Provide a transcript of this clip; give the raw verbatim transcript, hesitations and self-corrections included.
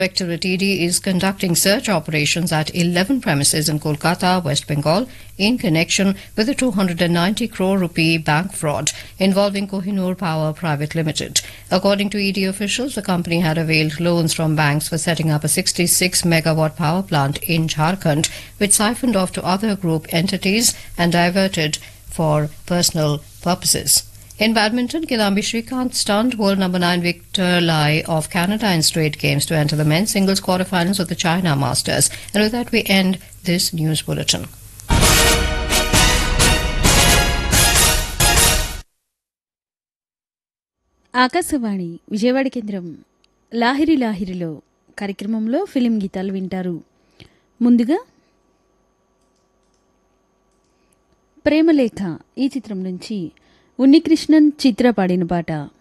Directorate E D is conducting search operations at eleven premises in Kolkata, West Bengal, in connection with a two hundred ninety crore rupee bank fraud involving Kohinoor Power Private Limited. According to E D officials, the company had availed loans from banks for setting up a sixty-six megawatt power plant in Jharkhand, which siphoned off to other group entities and diverted for personal purposes. In badminton, Kidambi Srikanth stunned world number nine Victor Lai of Canada in straight games to enter the men's singles quarterfinals of the China Masters. And with that, we end this news bulletin. Akashvani Vijayawada కేంద్రం లాహిరి లాహిరిలో కార్యక్రమంలో film గీతాలు వింటారు. ముందుగా ప్రేమలేఖ ఈ చిత్రం నుంచి ఉన్నికృష్ణన్ చిత్ర పాడిన పాట.